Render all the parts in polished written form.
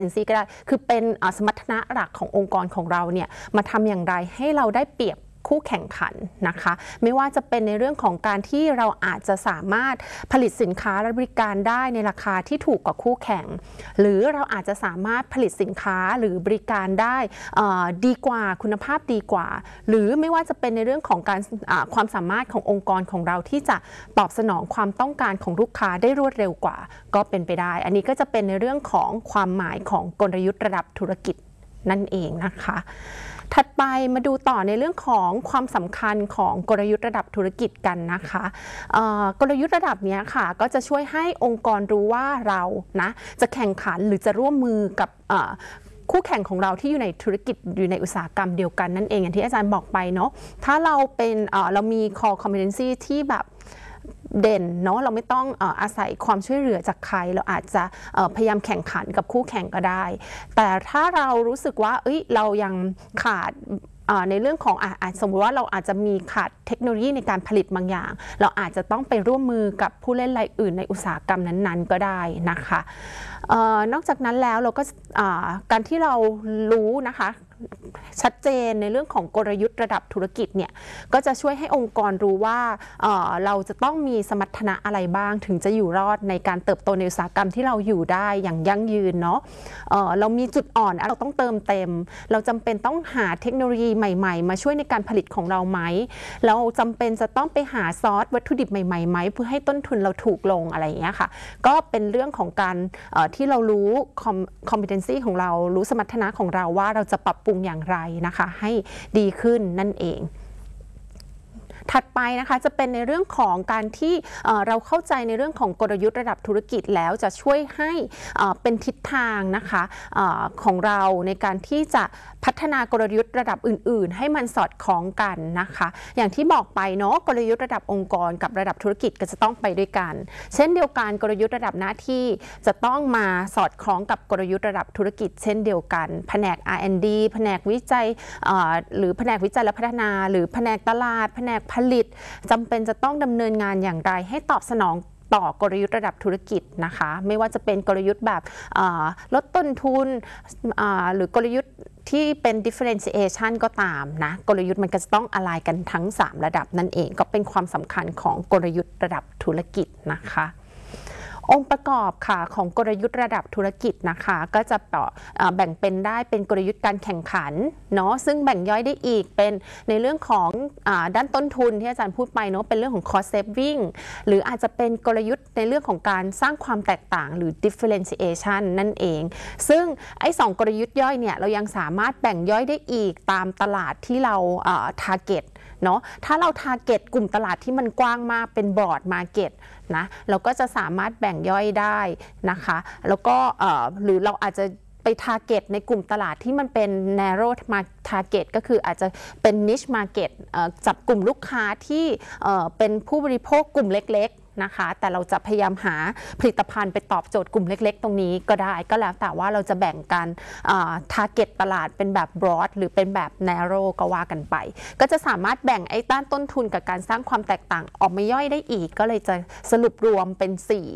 competency ก็ได้คือเป็นสมรรถนะหลักขององค์กรของเราเนี่ยมาทำอย่างไรให้เราได้เปรียบคู่แข่งขันนะคะไม่ว่าจะเป็นในเรื่องของการที่เราอาจจะสามารถผลิตสินค้าและบริการได้ในราคาที่ถูกกว่าคู่แข่งหรือเราอาจจะสามารถผลิตสินค้าหรือบริการได้ดีกว่าคุณภาพดีกว่าหรือไม่ว่าจะเป็นในเรื่องของการความสามารถขององค์กรของเราที่จะตอบสนองความต้องการของลูกค้าได้รวดเร็วกว่าก็เป็นไปได้อันนี้ก็จะเป็นในเรื่องของความหมายของกลยุทธ์ระดับธุรกิจนั่นเองนะคะถัดไปมาดูต่อในเรื่องของความสำคัญของกลยุทธ์ระดับธุรกิจกันนะคะกลยุทธ์ระดับนี้ค่ะก็จะช่วยให้องค์กรรู้ว่าเรานะจะแข่งขันหรือจะร่วมมือกับคู่แข่งของเราที่อยู่ในธุรกิจอยู่ในอุตสาหกรรมเดียวกันนั่นเองอย่างที่อาจารย์บอกไปเนาะถ้าเราเป็นเรามี core competency ที่แบบเด่นเนาะเราไม่ต้องอาศัยความช่วยเหลือจากใครเราอาจจะพยายามแข่งขันกับคู่แข่งก็ได้แต่ถ้าเรารู้สึกว่าเรายังขาดในเรื่องของสมมติว่าเราอาจจะมีขาดเทคโนโลยีในการผลิตบางอย่างเราอาจจะต้องไปร่วมมือกับผู้เล่นรายอื่นในอุตสาหกรรมนั้นๆก็ได้นะคะนอกจากนั้นแล้วเราก็การที่เรารู้นะคะชัดเจนในเรื่องของกลยุทธ์ระดับธุรกิจเนี่ยก็จะช่วยให้องค์กรรู้ว่าเราจะต้องมีสมรรถนะอะไรบ้างถึงจะอยู่รอดในการเติบโตในอุตสาหกรรมที่เราอยู่ได้อย่างยั่งยืนเนาะเรามีจุดอ่อนเราต้องเติมเต็มเราจำเป็นต้องหาเทคโนโลยีใหม่ๆมาช่วยในการผลิตของเราไหมเราจำเป็นจะต้องไปหาซอสวัตถุดิบใหม่ๆไหมเพื่อให้ต้นทุนเราถูกลงอะไรอย่างเงี้ยค่ะก็เป็นเรื่องของการที่เรารู้ competency ของเรารู้สมรรถนะของเราว่าเราจะปรับปรุงอย่างไรนะคะให้ดีขึ้นนั่นเองถัดไปนะคะจะเป็นในเรื่องของการที่เราเข้าใจในเรื่องของกลยุทธ์ระดับธุรกิจแล้วจะช่วยให้เป็นทิศทางนะคะของเราในการที่จะพัฒนากลยุทธ์ระดับอื่นๆให้มันสอดคล้องกันนะคะอย่างที่บอกไปเนาะกลยุทธ์ระดับองค์กรกับระดับธุรกิจก็จะต้องไปด้วยกันเช่นเดียวกันกลยุทธ์ระดับหน้าที่จะต้องมาสอดคล้องกับกลยุทธ์ระดับธุรกิจเช่นเดียวกันแผนก R&D แผนกวิจัยหรือแผนกวิจัยและพัฒนาหรือแผนกตลาดแผนกผลิตจำเป็นจะต้องดำเนินงานอย่างไรให้ตอบสนองต่อกลยุทธ์ระดับธุรกิจนะคะไม่ว่าจะเป็นกลยุทธ์แบบลดต้นทุนหรือกลยุทธ์ที่เป็น differentiation ก็ตามนะกลยุทธ์มันก็จะต้องอะไรกันทั้ง3ระดับนั่นเองก็เป็นความสำคัญของกลยุทธ์ระดับธุรกิจนะคะองค์ประกอบค่ะของกลยุทธ์ระดับธุรกิจนะคะก็จะแบ่งเป็นได้เป็นกลยุทธ์การแข่งขันเนาะซึ่งแบ่งย่อยได้อีกเป็นในเรื่องของด้านต้นทุนที่อาจารย์พูดไปเนาะเป็นเรื่องของ cost saving หรืออาจจะเป็นกลยุทธ์ในเรื่องของการสร้างความแตกต่างหรือ differentiation นั่นเองซึ่งไอ้2กลยุทธ์ย่อยเนี่ยเรายังสามารถแบ่งย่อยได้อีกตามตลาดที่เราtargetเนาะถ้าเรา target กลุ่มตลาดที่มันกว้างมากเป็น broad market นะเราก็จะสามารถแบ่งย่อยได้นะคะแล้วก็หรือเราอาจจะไป target ในกลุ่มตลาดที่มันเป็น narrow target ก็คืออาจจะเป็น niche market จับกลุ่มลูกค้าที่เป็นผู้บริโภคกลุ่มเล็กๆนะคะแต่เราจะพยายามหาผลิตภัณฑ์ไปตอบโจทย์กลุ่มเล็กๆตรงนี้ก็ได้ก็แล้วแต่ว่าเราจะแบ่งกันtarget ตลาดเป็นแบบ broad หรือเป็นแบบ narrow ก็ว่ากันไปก็จะสามารถแบ่งไอ้ด้านต้นทุนกับการสร้างความแตกต่างออกมาย่อยได้อีกก็เลยจะสรุปรวมเป็น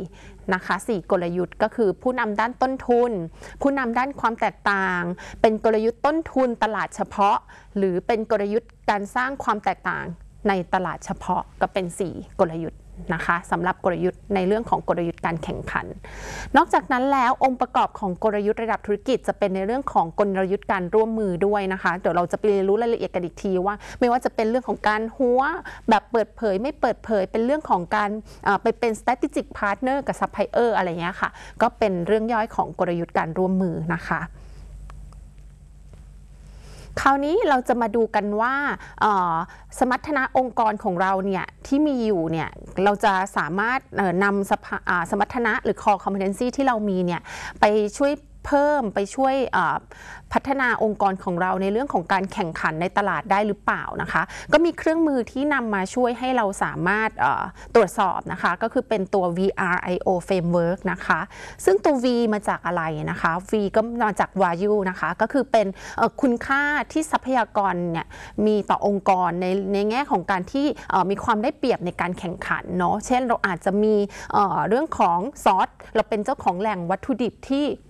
4นะคะ4กลยุทธ์ก็คือผู้นำด้านต้นทุนผู้นำด้านความแตกต่างเป็นกลยุทธ์ต้นทุนตลาดเฉพาะหรือเป็นกลยุทธ์การสร้างความแตกต่างในตลาดเฉพาะก็เป็น4กลยุทธ์นะคะสำหรับกลยุทธ์ในเรื่องของกลยุทธ์การแข่งขันนอกจากนั้นแล้วองค์ประกอบของกลยุทธ์ระดับธุรกิจจะเป็นในเรื่องของกลยุทธ์การร่วมมือด้วยนะคะเดี๋ยวเราจะไปเรียนรู้รายละเอียดกันอีกทีว่าไม่ว่าจะเป็นเรื่องของการหัวแบบเปิดเผยไม่เปิดเผยเป็นเรื่องของการไปเป็น strategic partner กับ supplier อะไรเงี้ยค่ะก็เป็นเรื่องย่อยของกลยุทธ์การร่วมมือนะคะคราวนี้เราจะมาดูกันว่าสมรรถนะองค์กรของเราเนี่ยที่มีอยู่เนี่ยเราจะสามารถนำสมรรถนะหรือ core competency ที่เรามีเนี่ยไปช่วยเพิ่มไปช่วยพัฒนาองค์กรของเราในเรื่องของการแข่งขันในตลาดได้หรือเปล่านะคะก็มีเครื่องมือที่นำมาช่วยให้เราสามารถตรวจสอบนะคะก็คือเป็นตัว VRIO Framework นะคะซึ่งตัว V มาจากอะไรนะคะ V ก็มาจาก Value นะคะก็คือเป็นคุณค่าที่ทรัพยากรเนี่ยมีต่อองค์กรในแง่ของการที่มีความได้เปรียบในการแข่งขันเนาะเช่นเราอาจจะมีเรื่องของซอสเราเป็นเจ้าของแหล่งวัตถุดิบที่คู่แข่ง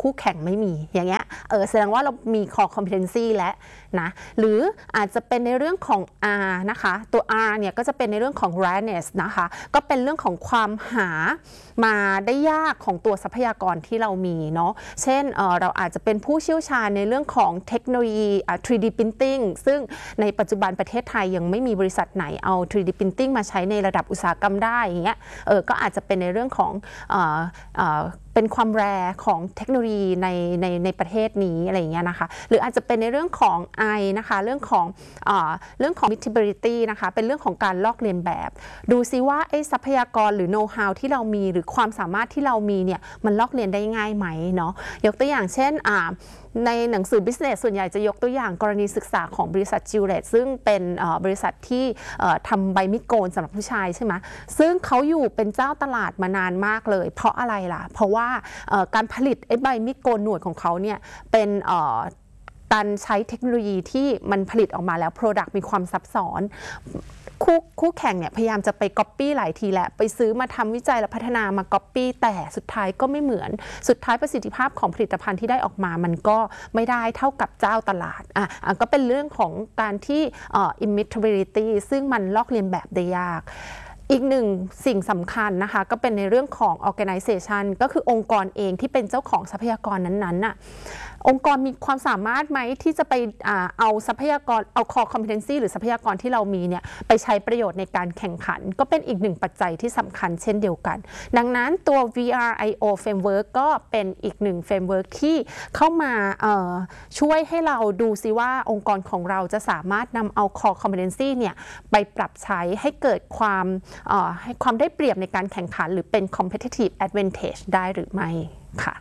ไม่มีอย่างเงี้ยแสดงว่าเรามี core competency และนะหรืออาจจะเป็นในเรื่องของ R นะคะตัว R เนี่ยก็จะเป็นในเรื่องของ rareness นะคะก็เป็นเรื่องของความหามาได้ยากของตัวทรัพยากรที่เรามีเนาะเช่นเราอาจจะเป็นผู้เชี่ยวชาญในเรื่องของเทคโนโลยี 3D printing ซึ่งในปัจจุบันประเทศไทยยังไม่มีบริษัทไหนเอา 3D printing มาใช้ในระดับอุตสาหกรรมได้อย่างเงี้ยก็อาจจะเป็นในเรื่องของเป็นความแรของเทคโนโลยีในประเทศนี้อะไรอย่างเงี้ยนะคะหรืออาจจะเป็นในเรื่องของ I นะคะเรื่องของ Meetability นะคะเป็นเรื่องของการลอกเลียนแบบดูซิว่าไอ้ทรัพยากรหรือ know how ที่เรามีหรือความสามารถที่เรามีเนี่ยมันลอกเลียนได้ง่ายไหมเนาะยกตัวอย่างเช่นในหนังสือ Business ส่วนใหญ่จะยกตัวอย่างกรณีศึกษาของบริษัทจิวเลตซึ่งเป็นบริษัทที่ทำใบมีดโกนสำหรับผู้ชายใช่ไหมซึ่งเขาอยู่เป็นเจ้าตลาดมานานมากเลยเพราะอะไรล่ะเพราะว่าการผลิตไอ้ใบมีดโกนหนวดของเขาเนี่ยเป็นการใช้เทคโนโลยีที่มันผลิตออกมาแล้ว Product มีความซับซ้อนคู่แข่งเนี่ยพยายามจะไปก๊อปปี้หลายทีแหละไปซื้อมาทำวิจัยและพัฒนามาก๊อปปี้แต่สุดท้ายก็ไม่เหมือนสุดท้ายประสิทธิภาพของผลิตภัณฑ์ที่ได้ออกมามันก็ไม่ได้เท่ากับเจ้าตลาดก็เป็นเรื่องของการที่imitability ซึ่งมันลอกเลียนแบบได้ยากอีกหนึ่งสิ่งสำคัญนะคะก็เป็นในเรื่องของ organization ก็คือองค์กรเองที่เป็นเจ้าของทรัพยากรนั้นๆน่ะองค์กรมีความสามารถไหมที่จะไปเอาทรัพยากรเอา core competency หรือทรัพยากรที่เรามีเนี่ยไปใช้ประโยชน์ในการแข่งขันก็เป็นอีกหนึ่งปัจจัยที่สำคัญเช่นเดียวกันดังนั้นตัว VRIO framework ก็เป็นอีกหนึ่ง framework ที่เข้ามาช่วยให้เราดูซิว่าองค์กรของเราจะสามารถนำเอา core competency เนี่ยไปปรับใช้ให้เกิดให้ความได้เปรียบในการแข่งขันหรือเป็น competitive advantage ได้หรือไม่ค่ะ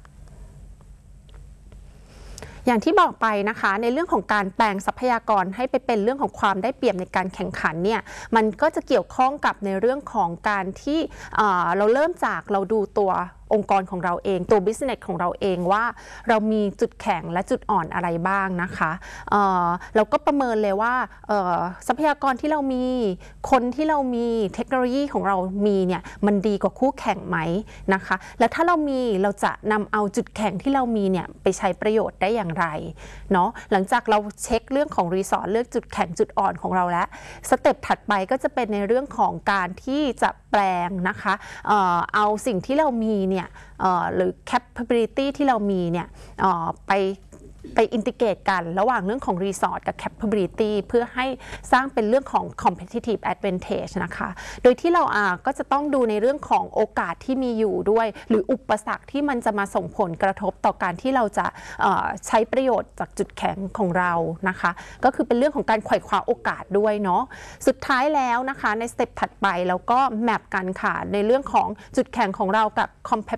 อย่างที่บอกไปนะคะในเรื่องของการแปลงทรัพยากรให้ไปเป็นเรื่องของความได้เปรียบในการแข่งขันเนี่ยมันก็จะเกี่ยวข้องกับในเรื่องของการที่เราเริ่มจากเราดูตัวองค์กรของเราเองตัว business ของเราเองว่าเรามีจุดแข็งและจุดอ่อนอะไรบ้างนะคะเราก็ประเมินเลยว่าทรัพยากรที่เรามีคนที่เรามีเทคโนโลยีของเรามีเนี่ยมันดีกว่าคู่แข่งไหมนะคะแล้วถ้าเราจะนำเอาจุดแข็งที่เรามีเนี่ยไปใช้ประโยชน์ได้อย่างไรเนาะหลังจากเราเช็คเรื่องของรีสอร์ทเลือกจุดแข็งจุดอ่อนของเราแล้วสเต็ปถัดไปก็จะเป็นในเรื่องของการที่จะแปลงนะคะเอาสิ่งที่เรามีเนี่ยหรือ capability ที่เรามีเนี่ยไปอินทิเกรตกันระหว่างเรื่องของ Resort กับ Capability เพื่อให้สร้างเป็นเรื่องของ Competitive Advantage นะคะโดยที่เราก็จะต้องดูในเรื่องของโอกาสที่มีอยู่ด้วยหรืออุปสรรคที่มันจะมาส่งผลกระทบต่อการที่เราจะใช้ประโยชน์จากจุดแข็งของเรานะคะก็คือเป็นเรื่องของการไขว่คว้าโอกาสด้วยเนาะสุดท้ายแล้วนะคะในสเต็ปถัดไปเราก็แมปกันค่ะในเรื่องของจุดแข็งของเรากับ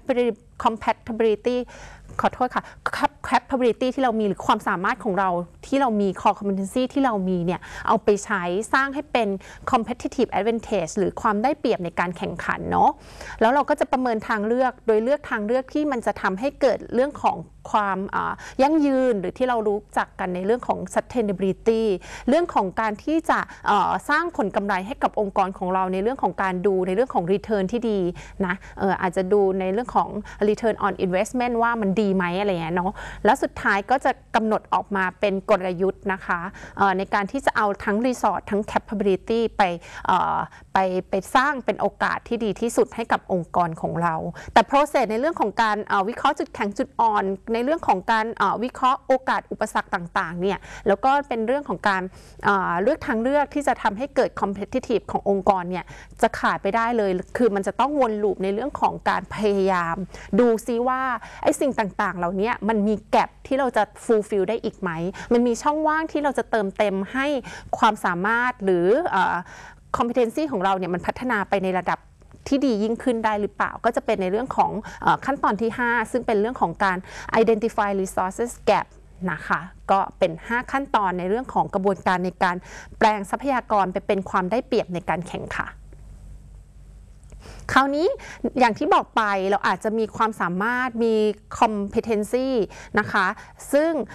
compatibility ขอโทษค่ะ capability ที่เรามีหรือความสามารถของเราที่เรามี core competency ที่เรามีเนี่ยเอาไปใช้สร้างให้เป็น competitive advantage หรือความได้เปรียบในการแข่งขันเนาะแล้วเราก็จะประเมินทางเลือกโดยเลือกทางเลือกที่มันจะทำให้เกิดเรื่องของความยั่งยืนหรือที่เรารู้จักกันในเรื่องของ sustainability เรื่องของการที่จะสร้างผลกำไรให้กับองค์กรของเราในเรื่องของการดูในเรื่องของ return ที่ดีนะอาจจะดูในเรื่องของ return on investment ว่ามันดีไหมอะไรอย่างเงี้ยเนาะแล้วสุดท้ายก็จะกำหนดออกมาเป็นกลยุทธ์นะคะในการที่จะเอาทั้ง resort ทั้ง capability ไปสร้างเป็นโอกาสที่ดีที่สุดให้กับองค์กรของเราแต่ process ในเรื่องของการวิเคราะห์จุดแข็งจุดอ่อนในเรื่องของการวิเคราะห์โอกาสอุปสรรคต่างๆเนี่ยแล้วก็เป็นเรื่องของการเลือกทางเลือกที่จะทำให้เกิด competitive ขององค์กรเนี่ยจะขาดไปได้เลยคือมันจะต้องวนลูปในเรื่องของการพยายามดูซิว่าไอ้สิ่งต่างๆเหล่านี้มันมีแกปที่เราจะ fulfill ได้อีกไหมมันมีช่องว่างที่เราจะเติมเต็มให้ความสามารถหรือcompetency ของเราเนี่ยมันพัฒนาไปในระดับที่ดียิ่งขึ้นได้หรือเปล่าก็จะเป็นในเรื่องของขั้นตอนที่5ซึ่งเป็นเรื่องของการ identify resources gap นะคะก็เป็น5ขั้นตอนในเรื่องของกระบวนการในการแปลงทรัพยากรไปเป็นความได้เปรียบในการแข่งขันคราวนี้อย่างที่บอกไปเราอาจจะมีความสามารถมี competency นะคะซึ่ง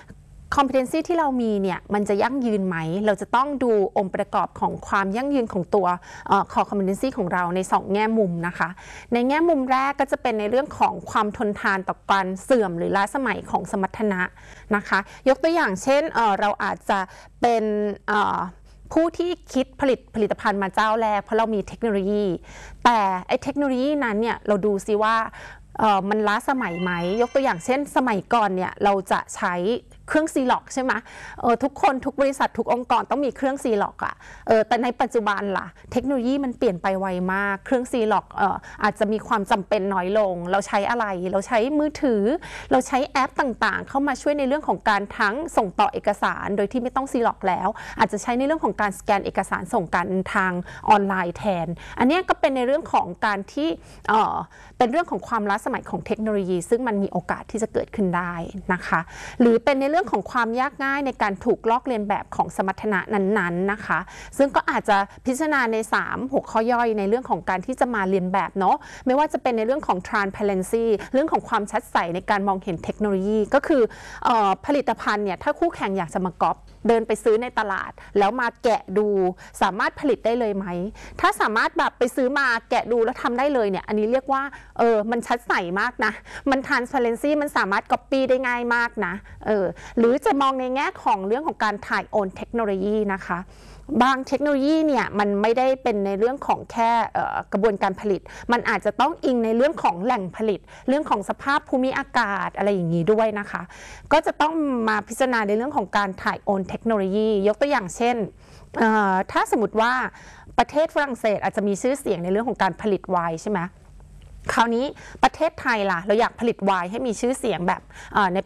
competency ที่เรามีเนี่ยมันจะยั่งยืนไหมเราจะต้องดูองค์ประกอบของความยั่งยืนของตัวcore competency ของเราใน2แง่มุมนะคะในแง่มุมแรกก็จะเป็นในเรื่องของความทนทานต่อการเสื่อมหรือล้าสมัยของสมรรถนะนะคะยกตัวอย่างเช่นเราอาจจะเป็นผู้ที่คิดผลิตภัณฑ์มาเจ้าแรกเพราะเรามีเทคโนโลยีแต่ไอ้เทคโนโลยีนั้นเนี่ยเราดูซิว่ามันล้าสมัยไหมยกตัวอย่างเช่นสมัยก่อนเนี่ยเราจะใช้เครื่องซีล็อกใช่ไหมทุกคนทุกบริษัททุกองค์กรต้องมีเครื่องซีล็อกอ่ะแต่ในปัจจุบันล่ะเทคโนโลยีมันเปลี่ยนไปไวมากเครื่องซีล็อกอาจจะมีความจำเป็นน้อยลงเราใช้อะไรเราใช้มือถือเราใช้แอปต่างๆเข้ามาช่วยในเรื่องของการทั้งส่งต่อเอกสารโดยที่ไม่ต้องซีล็อกแล้วอาจจะใช้ในเรื่องของการสแกนเอกสารส่งกันทางออนไลน์แทนอันนี้ก็เป็นในเรื่องของการที่เป็นเรื่องของความล้าสมัยของเทคโนโลยีซึ่งมันมีโอกาสที่จะเกิดขึ้นได้นะคะหรือเป็นในเรื่องของความยากง่ายในการถูกลอกเลียนแบบของสมรรถนะนั้นๆนะคะซึ่งก็อาจจะพิจารณาใน3หัวข้อย่อยในเรื่องของการที่จะมาเลียนแบบเนาะไม่ว่าจะเป็นในเรื่องของ transparency เรื่องของความชัดใสในการมองเห็นเทคโนโลยีก็คือผลิตภัณฑ์เนี่ยถ้าคู่แข่งอยากจะมาก๊อปเดินไปซื้อในตลาดแล้วมาแกะดูสามารถผลิตได้เลยไหมถ้าสามารถแบบไปซื้อมาแกะดูแล้วทำได้เลยเนี่ยอันนี้เรียกว่ามันชัดใสมากนะมัน transparency มันสามารถ copy ได้ง่ายมากนะหรือจะมองในแง่ของเรื่องของการถ่ายโอนเทคโนโลยีนะคะบางเทคโนโลยีเนี่ยมันไม่ได้เป็นในเรื่องของแค่กระบวนการผลิตมันอาจจะต้องอิงในเรื่องของแหล่งผลิตเรื่องของสภาพภูมิอากาศอะไรอย่างนี้ด้วยนะคะก็จะต้องมาพิจารณาในเรื่องของการถ่ายโอนเทคโนโลยียกตัวอย่างเช่นถ้าสมมติว่าประเทศฝรั่งเศสอาจจะมีชื่อเสียงในเรื่องของการผลิตไวน์ใช่ไหมคราวนี้ประเทศไทยล่ะเราอยากผลิตไวน์ให้มีชื่อเสียงแบบใน